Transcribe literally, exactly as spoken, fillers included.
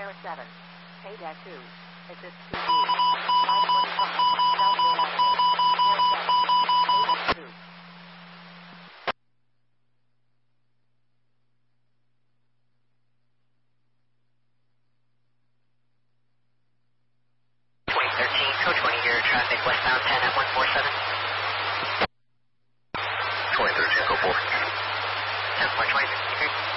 Sierra seven, K two, assist T V, five twenty-five, Southwood Avenue, Sierra seven, K two. twenty thirteen, code twenty here, traffic westbound ten at one four seven. twenty thirteen, go four. ten four twenty.